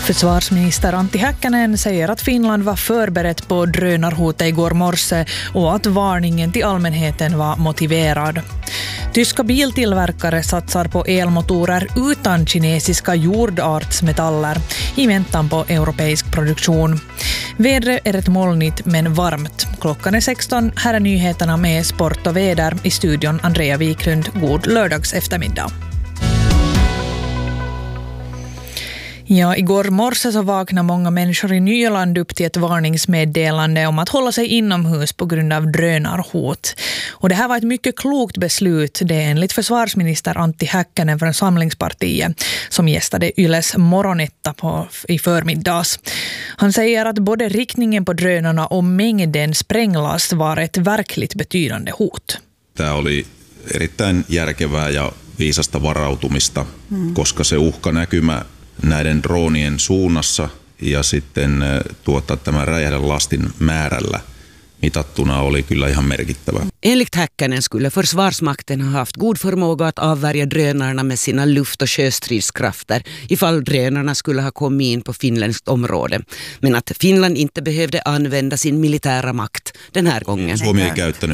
Försvarsminister Antti Häkkänen säger att Finland var förberett på drönarhotet igår morse och att varningen till allmänheten var motiverad. Tyska biltillverkare satsar på elmotorer utan kinesiska jordartsmetaller i väntan på europeisk produktion. Vädret är rätt molnigt men varmt. Klockan är 16. Här är nyheterna med sport och väder. I studion Andrea Wiklund. God lördags eftermiddag. Ja, igår morse så vaknade många människor i Nyland upp till ett varningsmeddelande om att hålla sig inomhus på grund av drönarhot. Och det här var ett mycket klokt beslut, det är enligt försvarsminister Antti Häkkänen från Samlingspartiet som gästade Yles morgonetta i förmiddags. Han säger att både riktningen på drönarna och mängden spränglast var ett verkligt betydande hot. Tämä oli erittäin järkevää ja viisasta varautumista, koska se uhkanäkymä näiden droonien suunnassa ja sitten tämän räjähdelastin määrällä mitattuna oli kyllä ihan merkittävä. Enligt Häkkänen skulle försvarsmakten ha haft god förmåga att avvärja drönarna med sina luft- och sjöstridskrafter ifall drönarna skulle ha kommit in på finländskt område. Men att Finland inte behövde använda sin militära makt den här gången. Suomi ei käyttänyt